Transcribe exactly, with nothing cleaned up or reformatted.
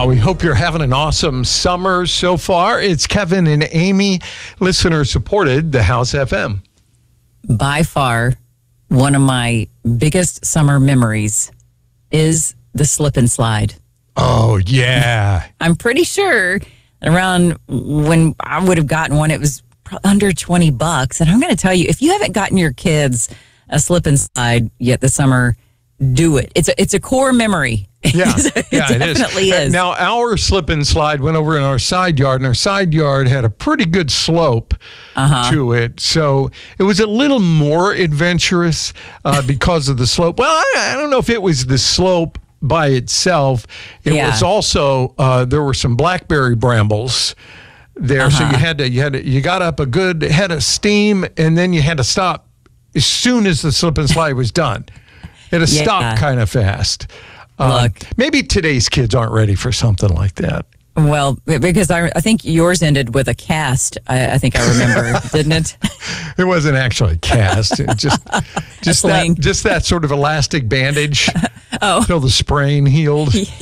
Well, we hope you're having an awesome summer so far. It's Kevin and Amy, listener supported, the House F M. By far, one of my biggest summer memories is the slip and slide. Oh, yeah. I'm pretty sure around when I would have gotten one, it was under twenty bucks. And I'm going to tell you, if you haven't gotten your kids a slip and slide yet this summer, do it. It's a, it's a core memory. Yeah, it yeah, it definitely is. is. Now, our slip and slide went over in our side yard, and our side yard had a pretty good slope uh-huh. to it. So it was a little more adventurous uh, because of the slope. Well, I, I don't know if it was the slope by itself. It yeah. was also, uh, there were some blackberry brambles there. Uh-huh. So you had to, you had to, you got up a good head of steam, and then you had to stop as soon as the slip and slide was done. It had to yeah. stop kind of fast. Um, Look, maybe today's kids aren't ready for something like that. Well, because I, I think yours ended with a cast. I, I think I remember, didn't it? It wasn't actually cast. It just, just that, just that sort of elastic bandage oh. until the sprain healed.